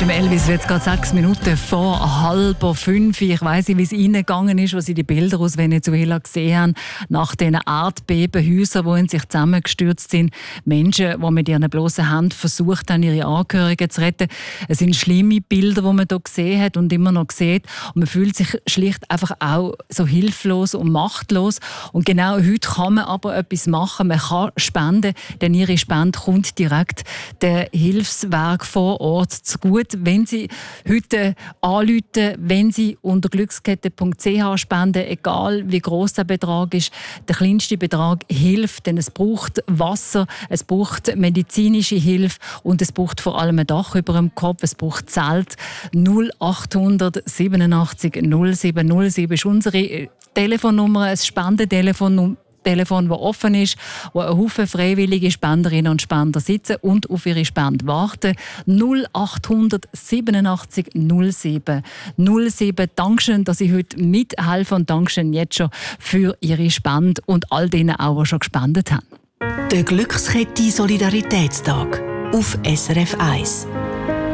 Mit dem Elvis wird es gerade 6 Minuten vor 4:30. Ich weiss nicht, wie es Ihnen gegangen ist, als Sie die Bilder aus Venezuela gesehen haben, nach diesen Erdbebenhäusern, die in sich zusammengestürzt sind. Menschen, die mit ihren bloßen Händen versucht haben, ihre Angehörigen zu retten. Es sind schlimme Bilder, die man hier gesehen hat und immer noch sieht. Und man fühlt sich schlicht einfach auch so hilflos und machtlos. Und genau heute kann man aber etwas machen. Man kann spenden, denn Ihre Spende kommt direkt der Hilfswerk vor Ort zugute. Wenn Sie heute anrufen, wenn Sie unter glückskette.ch spenden, egal wie gross der Betrag ist, der kleinste Betrag hilft, denn es braucht Wasser, es braucht medizinische Hilfe und es braucht vor allem ein Dach über dem Kopf, es braucht Zelt. 0800 87 07 07 ist unsere Telefonnummer, ein Spendentelefon, das offen ist, wo ein Haufen freiwillige Spenderinnen und Spender sitzen und auf ihre Spende warten. 0800 87 07 07. Dankeschön, dass Sie heute mithelfen und Dankeschön jetzt schon für Ihre Spende und all denen auch, die schon gespendet haben. Der Glückskette Solidaritätstag auf SRF 1.